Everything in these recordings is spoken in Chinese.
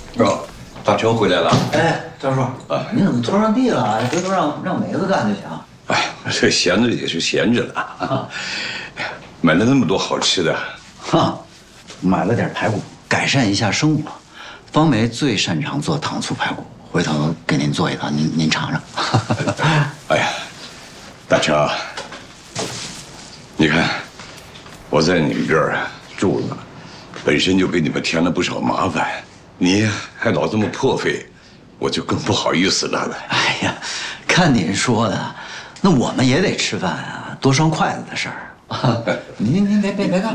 哟，大全回来了。 哎，张叔，你怎么拖上地了？回头让梅子干就行。 哎，这闲着也是闲着了。买了那么多好吃的。 买了点排骨，改善一下生活。方梅最擅长做糖醋排骨，回头给您做一道，您尝尝。 哎呀，大强，你看我在你们这儿住了，本身就给你们添了不少麻烦，你还老这么破费，我就更不好意思了。 哎呀，看您说的，那我们也得吃饭啊，多双筷子的事儿。您别干。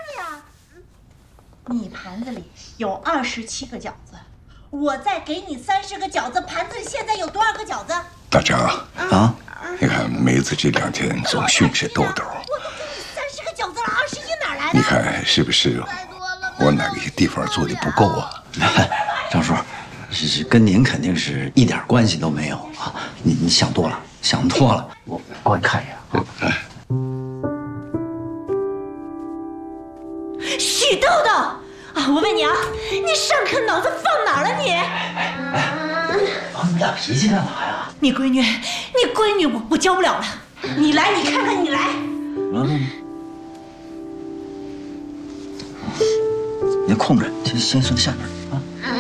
你盘子里有27个饺子，我再给你30个饺子，盘子里现在有多少个饺子？ 大强啊，你看梅子这2天总训斥豆豆， 我都给你30个饺子了，21哪来的？ 你看是不是我哪个地方做的不够啊？ 张叔，是跟您肯定是一点关系都没有啊！你想多了，想多了。我过去看一眼啊。 许豆豆啊，我问你啊，你上课脑子放哪儿了你？ 你俩脾气干嘛呀？ 你闺女我教不了了，你来，你看看你来。 你控制，先从下边啊。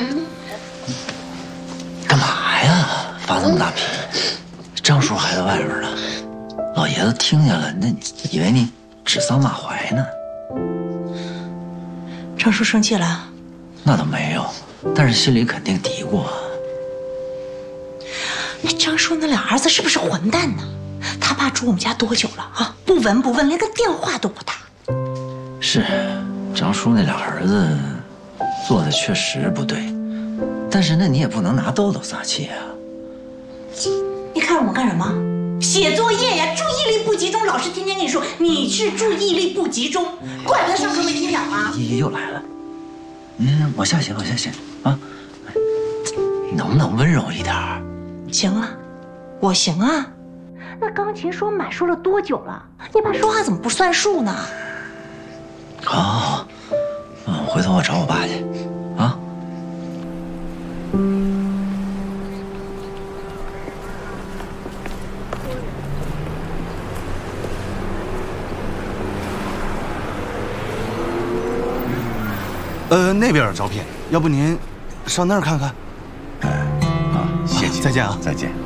干嘛呀？发这么大脾气？张叔还在外边呢，老爷子听见了，那以为你指桑骂槐呢。 张叔生气了？ 那倒没有，但是心里肯定嘀咕啊。 那张叔那俩儿子是不是混蛋呢？他爸住我们家多久了啊？不闻不问，连个电话都不打。 是，张叔那俩儿子做的确实不对，但是那你也不能拿豆豆撒气啊。 你看我干什么？写作业呀，注意力不集中。老师天天跟你说你是注意力不集中，怪不得上课没听讲啊。 又来了，往下写啊！你能不能温柔一点？ 行啊，我行啊。那钢琴说买书了多久了？你爸说话怎么不算数呢？ 好，回头我找我爸去，啊。 那边有招聘，要不您上那儿看看？ 谢谢， 再见啊， 再见。